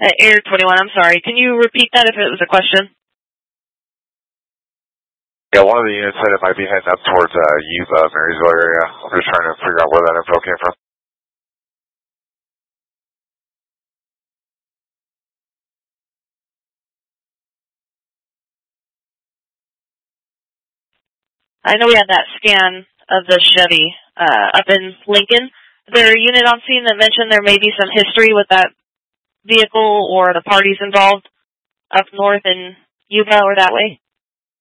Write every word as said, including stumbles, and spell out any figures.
Uh, Air twenty-one, I'm sorry. Can you repeat that if it was a question? Yeah, one of the units said it might be heading up towards uh, Yuba, Marysville area. I'm just trying to figure out where that info came from. I know we had that scan of the Chevy uh, up in Lincoln. Is there a unit on scene that mentioned there may be some history with that vehicle or the parties involved up north in Yuba or that way?